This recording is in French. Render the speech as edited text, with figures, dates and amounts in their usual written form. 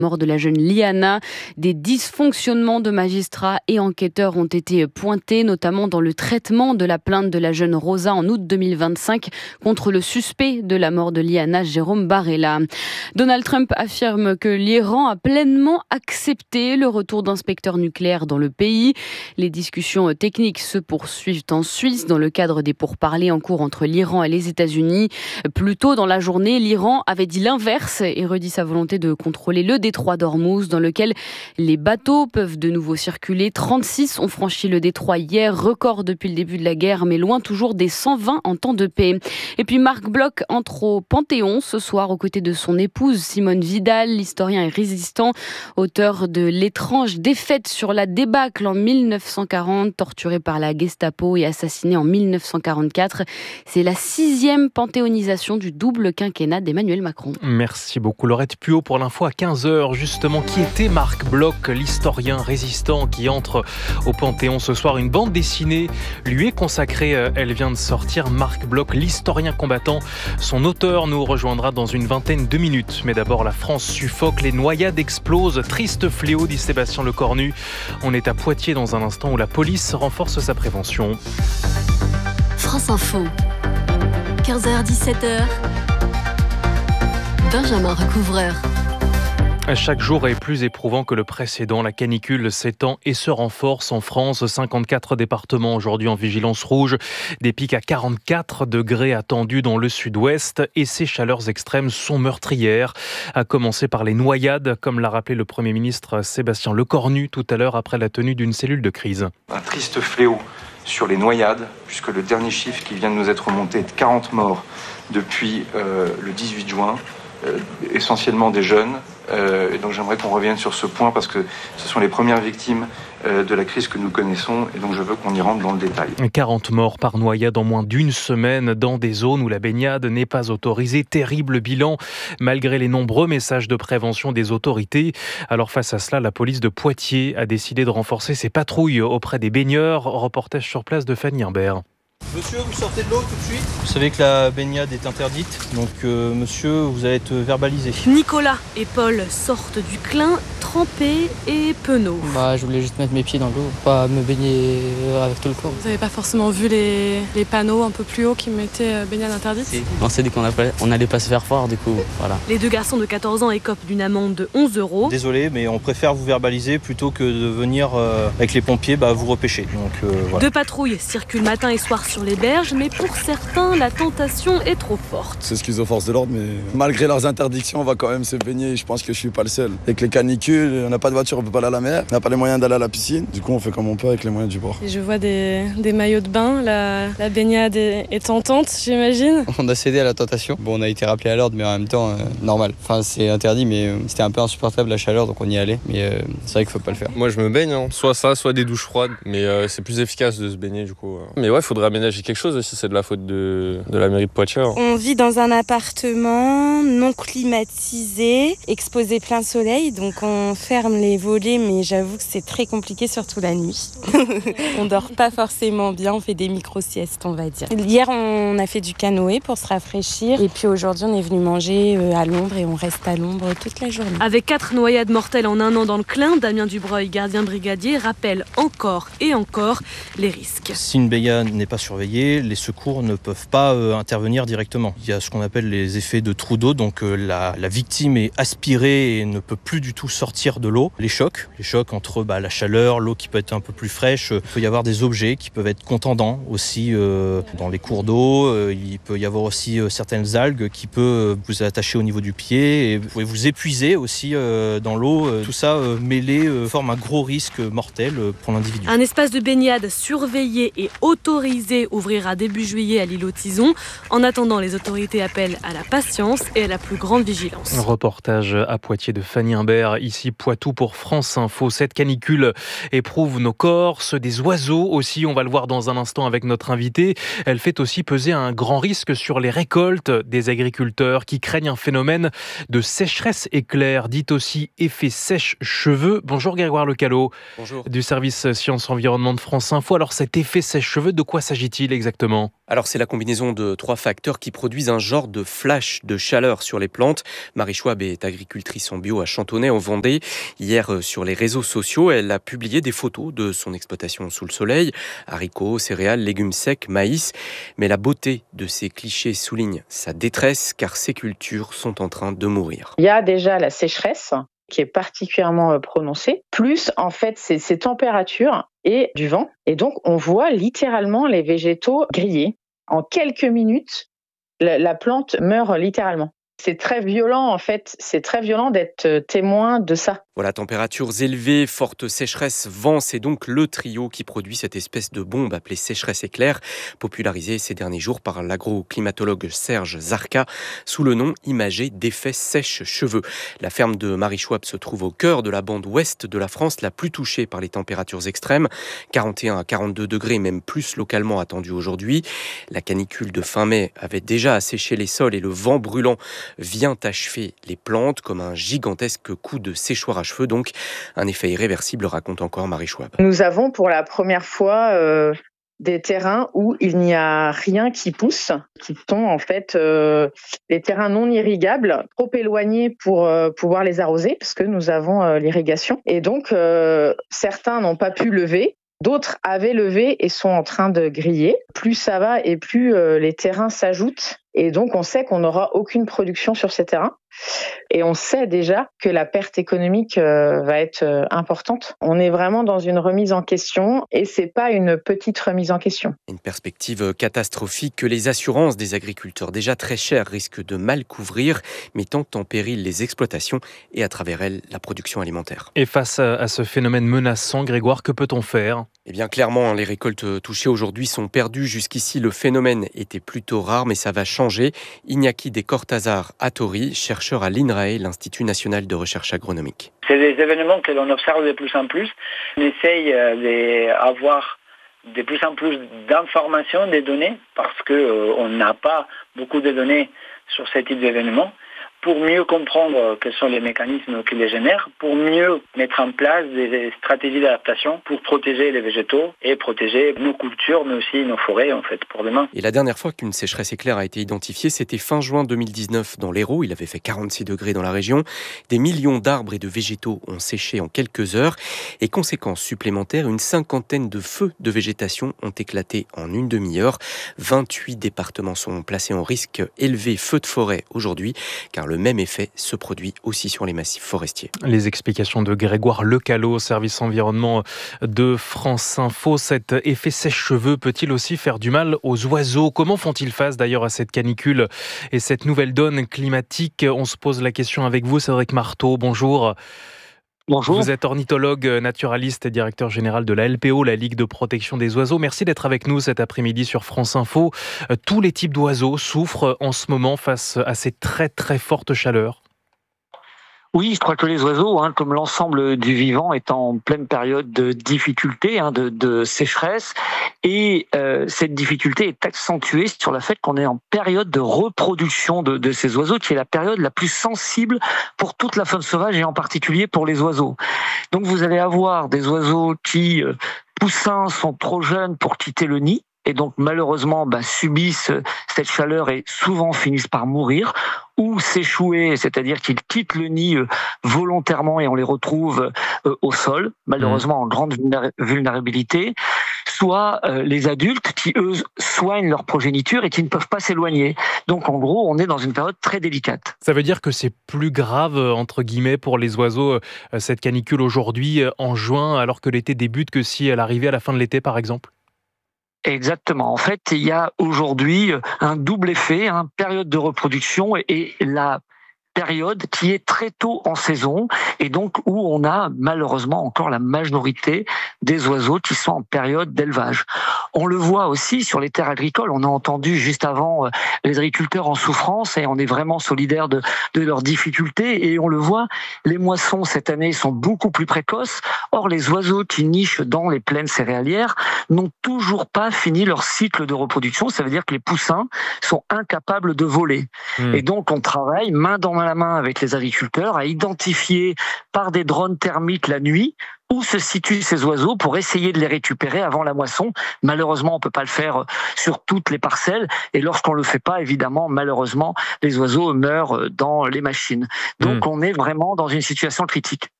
Mort de la jeune Liana, des dysfonctionnements de magistrats et enquêteurs ont été pointés, notamment dans le traitement de la plainte de la jeune Rosa en août 2025 contre le suspect de la mort de Liana, Jérôme Barella. Donald Trump affirme que l'Iran a pleinement accepté le retour d'inspecteurs nucléaires dans le pays. Les discussions techniques se poursuivent en Suisse dans le cadre des pourparlers en cours entre l'Iran et les États-Unis. Plus tôt dans la journée, l'Iran avait dit l'inverse et redit sa volonté de contrôler le détroit d'Ormuz, dans lequel les bateaux peuvent de nouveau circuler. 36 ont franchi le détroit hier, record depuis le début de la guerre, mais loin toujours des 120 en temps de paix. Et puis Marc Bloch entre au Panthéon ce soir aux côtés de son épouse Simone Vidal, l'historien et résistant, auteur de L'étrange défaite sur la débâcle en 1940, torturé par la Gestapo et assassiné en 1944. C'est la 6e panthéonisation du double quinquennat d'Emmanuel Macron. Merci beaucoup Laurette Puot pour l'info à 15h. Justement, qui était Marc Bloch, l'historien résistant qui entre au Panthéon ce soir? Une bande dessinée lui est consacrée, elle vient de sortir. Marc Bloch, l'historien combattant. Son auteur nous rejoindra dans une vingtaine de minutes. Mais d'abord, la France suffoque, les noyades explosent. Triste fléau, dit Sébastien Lecornu. On est à Poitiers dans un instant où la police renforce sa prévention. France Info, 15h-17h, Benjamin Recouvreur. Chaque jour est plus éprouvant que le précédent. La canicule s'étend et se renforce en France. 54 départements aujourd'hui en vigilance rouge. Des pics à 44 degrés attendus dans le sud-ouest. Et ces chaleurs extrêmes sont meurtrières. À commencer par les noyades, comme l'a rappelé le Premier ministre Sébastien Lecornu tout à l'heure après la tenue d'une cellule de crise. Un triste fléau sur les noyades, puisque le dernier chiffre qui vient de nous être remonté est de 40 morts depuis le 18 juin, essentiellement des jeunes. Et donc j'aimerais qu'on revienne sur ce point parce que ce sont les premières victimes de la crise que nous connaissons et donc je veux qu'on y rentre dans le détail. 40 morts par noyade en moins d'une semaine dans des zones où la baignade n'est pas autorisée. Terrible bilan malgré les nombreux messages de prévention des autorités. Alors face à cela, la police de Poitiers a décidé de renforcer ses patrouilles auprès des baigneurs. Reportage sur place de Fanny Imbert. Monsieur, vous sortez de l'eau tout de suite. Vous savez que la baignade est interdite, donc monsieur, vous allez être verbalisé. Nicolas et Paul sortent du Clin, trempés et penauds. Je voulais juste mettre mes pieds dans l'eau, pas me baigner avec tout le corps. Vous n'avez pas forcément vu les panneaux un peu plus hauts qui mettaient baignade interdite? On s'est dit qu'on n'allait pas se faire fort, du coup, voilà. Les deux garçons de 14 ans écopent d'une amende de 11 €. Désolé, mais on préfère vous verbaliser plutôt que de venir avec les pompiers vous repêcher. Donc, voilà. Deux patrouilles circulent matin et soir sur les berges, mais pour certains, la tentation est trop forte. C'est ce qu'ils ont force de l'ordre, mais malgré leurs interdictions, on va quand même se baigner. Je pense que je suis pas le seul. Avec les canicules, on n'a pas de voiture, on peut pas aller à la mer, on n'a pas les moyens d'aller à la piscine. Du coup, on fait comme on peut avec les moyens du bord. Et je vois des maillots de bain, la baignade est tentante, j'imagine. On a cédé à la tentation. Bon, on a été rappelé à l'ordre, mais en même temps, normal. Enfin, c'est interdit, mais c'était un peu insupportable la chaleur, donc on y allait. Mais c'est vrai qu'il faut pas le faire. Moi, je me baigne, soit ça, soit des douches froides. Mais c'est plus efficace de se baigner, du coup. Mais ouais, il faudrait aménager quelque chose aussi, c'est de la faute de la mairie de Poitiers. On vit dans un appartement non climatisé, exposé plein soleil, donc on ferme les volets, mais j'avoue que c'est très compliqué, surtout la nuit. On dort pas forcément bien, on fait des micro-siestes, on va dire. Hier, on a fait du canoë pour se rafraîchir, et puis aujourd'hui, on est venu manger à l'ombre, et on reste à l'ombre toute la journée. Avec 4 noyades mortelles en un an dans le Clin, Damien Dubreuil, gardien brigadier, rappelle encore et encore les risques. Si une baignade n'est pas surveillée, les secours ne peuvent pas intervenir directement. Il y a ce qu'on appelle les effets de trou d'eau, donc la victime est aspirée et ne peut plus du tout sortir de l'eau. Les chocs entre la chaleur, l'eau qui peut être un peu plus fraîche, il peut y avoir des objets qui peuvent être contendants aussi dans les cours d'eau, il peut y avoir aussi certaines algues qui peuvent vous attacher au niveau du pied et vous pouvez vous épuiser aussi dans l'eau. Tout ça mêlé forme un gros risque mortel pour l'individu. Un espace de baignade surveillé et autorisé ouvrira début juillet à l'îlot Tison. En attendant, les autorités appellent à la patience et à la plus grande vigilance. Un reportage à Poitiers de Fanny Imbert, ici Poitou pour France Info. Cette canicule éprouve nos corps, ceux des oiseaux aussi, on va le voir dans un instant avec notre invité. Elle fait aussi peser un grand risque sur les récoltes des agriculteurs qui craignent un phénomène de sécheresse éclair, dit aussi effet sèche-cheveux. Bonjour Grégoire Lecallot. Bonjour. Du service Sciences Environnement de France Info. Alors cet effet sèche-cheveux, de quoi s'agit-il exactement ? Alors c'est la combinaison de 3 facteurs qui produisent un genre de flash de chaleur sur les plantes. Marie Schwab est agricultrice en bio à Chantonnay en Vendée. Hier sur les réseaux sociaux, elle a publié des photos de son exploitation sous le soleil. Haricots, céréales, légumes secs, maïs. Mais la beauté de ces clichés souligne sa détresse car ces cultures sont en train de mourir. Il y a déjà la sécheresse qui est particulièrement prononcée, plus en fait ces températures et du vent. Et donc on voit littéralement les végétaux griller. En quelques minutes, la plante meurt littéralement. C'est très violent en fait, c'est très violent d'être témoin de ça. Voilà, températures élevées, forte sécheresse, vent, c'est donc le trio qui produit cette espèce de bombe appelée sécheresse éclair, popularisée ces derniers jours par l'agroclimatologue Serge Zarka sous le nom imagé d'effet sèche-cheveux. La ferme de Marie Schwab se trouve au cœur de la bande ouest de la France, la plus touchée par les températures extrêmes, 41 à 42 degrés, même plus localement attendu aujourd'hui. La canicule de fin mai avait déjà asséché les sols et le vent brûlant vient achever les plantes comme un gigantesque coup de séchoir à cheveux, donc un effet irréversible, raconte encore Marie Schwab. Nous avons pour la première fois des terrains où il n'y a rien qui pousse, qui sont en fait les terrains non irrigables, trop éloignés pour pouvoir les arroser, parce que nous avons l'irrigation. Et donc, certains n'ont pas pu lever. D'autres avaient levé et sont en train de griller. Plus ça va et plus les terrains s'ajoutent. Et donc, on sait qu'on n'aura aucune production sur ces terrains. Et on sait déjà que la perte économique va être importante. On est vraiment dans une remise en question et c'est pas une petite remise en question. Une perspective catastrophique que les assurances des agriculteurs déjà très chères risquent de mal couvrir, mettant en péril les exploitations et à travers elles la production alimentaire. Et face à ce phénomène menaçant, Grégoire, que peut-on faire ? Eh bien, clairement, les récoltes touchées aujourd'hui sont perdues. Jusqu'ici, le phénomène était plutôt rare, mais ça va changer. Iñaki de Cortázar Atori, chercheur à l'INRAE, l'Institut national de recherche agronomique. C'est des événements que l'on observe de plus en plus. On essaye d'avoir de plus en plus d'informations, des données, parce qu'on n'a pas beaucoup de données sur ce type d'événements, pour mieux comprendre quels sont les mécanismes qui les génèrent, pour mieux mettre en place des stratégies d'adaptation pour protéger les végétaux et protéger nos cultures, mais aussi nos forêts, en fait, pour demain. Et la dernière fois qu'une sécheresse éclair a été identifiée, c'était fin juin 2019 dans l'Hérault. Il avait fait 46 degrés dans la région. Des millions d'arbres et de végétaux ont séché en quelques heures. Et conséquence supplémentaire, une cinquantaine de feux de végétation ont éclaté en une demi-heure. 28 départements sont placés en risque élevé feu de forêt aujourd'hui, car le même effet se produit aussi sur les massifs forestiers. Les explications de Grégoire Lecalot, service environnement de France Info. Cet effet sèche-cheveux peut-il aussi faire du mal aux oiseaux ? Comment font-ils face d'ailleurs à cette canicule et cette nouvelle donne climatique ? On se pose la question avec vous, Cédric Marteau. Bonjour. Bonjour. Vous êtes ornithologue, naturaliste et directeur général de la LPO, la Ligue de protection des oiseaux. Merci d'être avec nous cet après-midi sur France Info. Tous les types d'oiseaux souffrent en ce moment face à ces très très fortes chaleurs. Oui, je crois que les oiseaux, comme l'ensemble du vivant, est en pleine période de difficulté, de sécheresse. Et cette difficulté est accentuée sur le fait qu'on est en période de reproduction de ces oiseaux, qui est la période la plus sensible pour toute la faune sauvage et en particulier pour les oiseaux. Donc vous allez avoir des oiseaux qui, poussins, sont trop jeunes pour quitter le nid. Et donc malheureusement subissent cette chaleur et souvent finissent par mourir ou s'échouer, c'est-à-dire qu'ils quittent le nid volontairement et on les retrouve au sol, malheureusement en grande vulnérabilité, soit les adultes qui eux soignent leur progéniture et qui ne peuvent pas s'éloigner. Donc en gros, on est dans une période très délicate. Ça veut dire que c'est plus grave, entre guillemets, pour les oiseaux, cette canicule aujourd'hui en juin, alors que l'été débute, que si elle arrivait à la fin de l'été par exemple ? Exactement. En fait, il y a aujourd'hui un double effet, période de reproduction et la période qui est très tôt en saison et donc où on a malheureusement encore la majorité des oiseaux qui sont en période d'élevage. On le voit aussi sur les terres agricoles. On a entendu juste avant les agriculteurs en souffrance et on est vraiment solidaires de leurs difficultés et on le voit, les moissons cette année sont beaucoup plus précoces. Or, les oiseaux qui nichent dans les plaines céréalières n'ont toujours pas fini leur cycle de reproduction. Ça veut dire que les poussins sont incapables de voler. Et donc, on travaille main dans main dans la main avec les agriculteurs à identifier par des drones thermiques la nuit où se situent ces oiseaux pour essayer de les récupérer avant la moisson. Malheureusement, on peut pas le faire sur toutes les parcelles et lorsqu'on le fait pas, évidemment, malheureusement, les oiseaux meurent dans les machines. Donc on est vraiment dans une situation critique.